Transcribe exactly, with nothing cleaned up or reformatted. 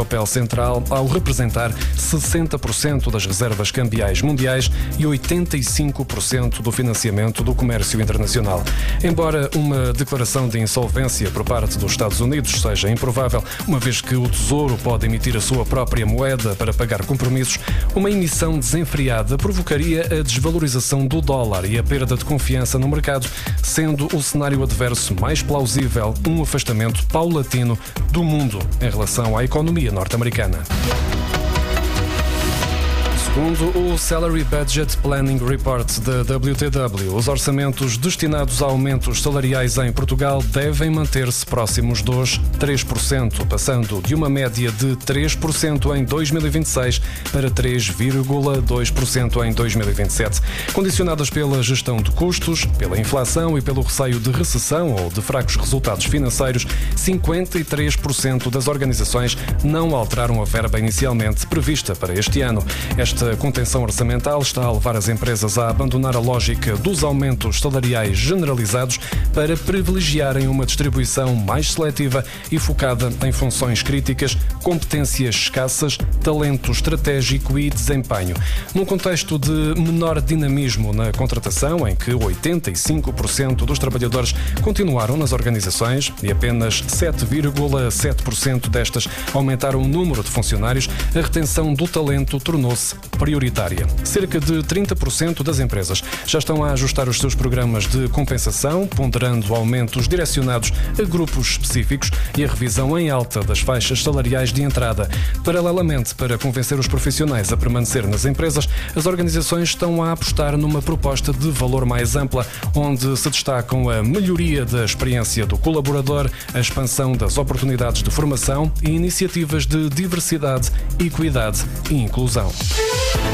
papel central ao representar sessenta por cento das reservas cambiais mundiais e oitenta e cinco por cento do financiamento do comércio internacional. Embora uma declaração de insolvência por parte dos Estados Unidos seja improvável, uma vez que o Tesouro pode emitir a sua própria moeda para pagar compromissos, uma emissão desenfreada provocaria a desvalorização do dólar e a perda de confiança no mercado, sendo o cenário adverso mais plausível um afastamento paulatino do mundo em relação à economia norte-americana. Segundo o Salary Budget Planning Report da W T W, os orçamentos destinados a aumentos salariais em Portugal devem manter-se próximos dos três por cento, passando de uma média de três por cento em dois mil e vinte e seis para três vírgula dois por cento em dois mil e vinte e sete, condicionadas pela gestão de custos, pela inflação e pelo receio de recessão ou de fracos resultados financeiros. cinquenta e três por cento das organizações não alteraram a verba inicialmente prevista para este ano. Esta A contenção orçamental está a levar as empresas a abandonar a lógica dos aumentos salariais generalizados para privilegiarem uma distribuição mais seletiva e focada em funções críticas, competências escassas, talento estratégico e desempenho. Num contexto de menor dinamismo na contratação, em que oitenta e cinco por cento dos trabalhadores continuaram nas organizações e apenas sete vírgula sete por cento destas aumentaram o número de funcionários, a retenção do talento tornou-se prioritária. Cerca de trinta por cento das empresas já estão a ajustar os seus programas de compensação, ponderando aumentos direcionados a grupos específicos e a revisão em alta das faixas salariais de entrada. Paralelamente, para convencer os profissionais a permanecer nas empresas, as organizações estão a apostar numa proposta de valor mais ampla, onde se destacam a melhoria da experiência do colaborador, a expansão das oportunidades de formação e iniciativas de diversidade, equidade e inclusão.